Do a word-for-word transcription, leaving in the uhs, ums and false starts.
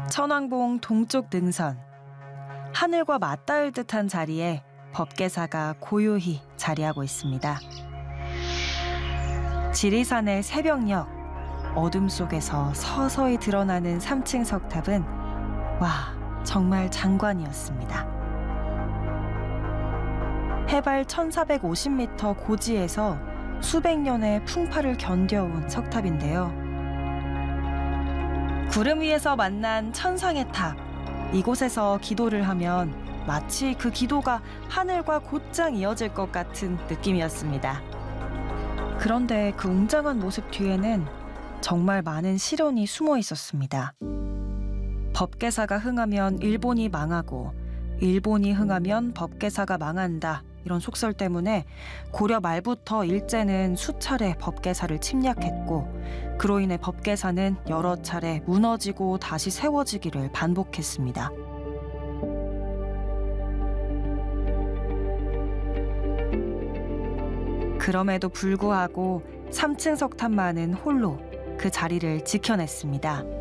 천왕봉 동쪽 능선. 하늘과 맞닿을 듯한 자리에 법계사가 고요히 자리하고 있습니다. 지리산의 새벽녘, 어둠 속에서 서서히 드러나는 삼 층 석탑은 와, 정말 장관이었습니다. 해발 천사백오십 미터 고지에서 수백 년의 풍파를 견뎌온 석탑인데요. 구름 위에서 만난 천상의 탑. 이곳에서 기도를 하면 마치 그 기도가 하늘과 곧장 이어질 것 같은 느낌이었습니다. 그런데 그 웅장한 모습 뒤에는 정말 많은 시련이 숨어 있었습니다. 법계사가 흥하면 일본이 망하고 일본이 흥하면 법계사가 망한다. 이런 속설 때문에 고려 말부터 일제는 수차례 법계사를 침략했고 그로 인해 법계사는 여러 차례 무너지고 다시 세워지기를 반복했습니다. 그럼에도 불구하고 삼 층 석탑만은 홀로 그 자리를 지켜냈습니다.